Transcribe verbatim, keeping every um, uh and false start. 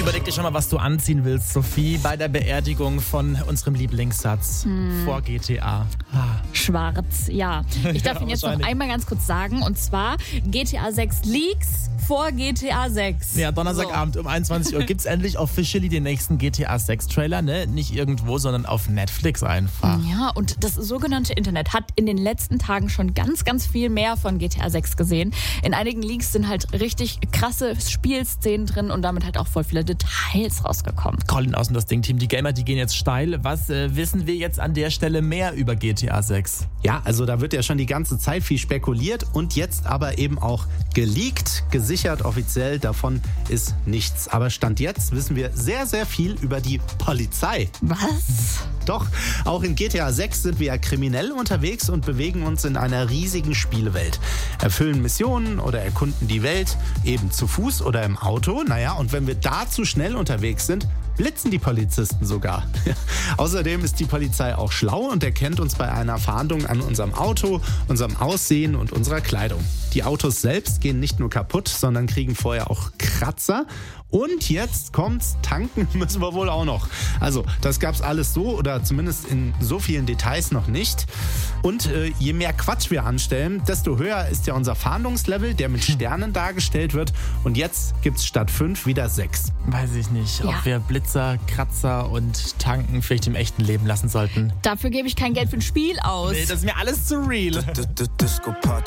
Überleg dir schon mal, was du anziehen willst, Sophie, bei der Beerdigung von unserem Lieblingssatz hm. vor G T A. Ah. Schwarz, ja. Ich darf ja, ihn jetzt noch einmal ganz kurz sagen. Und zwar G T A sechs Leaks vor G T A sechs. Ja, Donnerstagabend so. um einundzwanzig Uhr gibt es endlich officially den nächsten G T A sechs Trailer. Ne? Nicht irgendwo, sondern auf Netflix einfach. Ja, und das sogenannte Internet hat in den letzten Tagen schon ganz, ganz viel mehr von G T A sechs gesehen. In einigen Leaks sind halt richtig krasse Spielszenen drin und damit halt auch voll viele Details rausgekommen. Colin aus dem das Ding-Team, die Gamer, die gehen jetzt steil. Was äh, wissen wir jetzt an der Stelle mehr über G T A sechs? Ja, also da wird ja schon die ganze Zeit viel spekuliert und jetzt aber eben auch geleakt, gesichert offiziell. Davon ist nichts. Aber Stand jetzt wissen wir sehr, sehr viel über die Polizei. Was? Doch, auch in G T A sechs sind wir ja kriminell unterwegs und bewegen uns in einer riesigen Spielewelt. Erfüllen Missionen oder erkunden die Welt, eben zu Fuß oder im Auto. Naja, und wenn wir da zu schnell unterwegs sind, blitzen die Polizisten sogar. Außerdem ist die Polizei auch schlau und erkennt uns bei einer Fahndung an unserem Auto, unserem Aussehen und unserer Kleidung. Die Autos selbst gehen nicht nur kaputt, sondern kriegen vorher auch Kratzer. Und jetzt kommt's, tanken müssen wir wohl auch noch. Also das gab's alles so oder zumindest in so vielen Details noch nicht. Und äh, je mehr Quatsch wir anstellen, desto höher ist ja unser Fahndungslevel, der mit Sternen dargestellt wird. Und jetzt gibt's statt fünf wieder sechs. Weiß ich nicht, Ja. ob wir Blitzer, Kratzer und Tanken vielleicht im echten Leben lassen sollten. Dafür gebe ich kein Geld für ein Spiel aus. Nee, das ist mir alles zu real. Disco Party.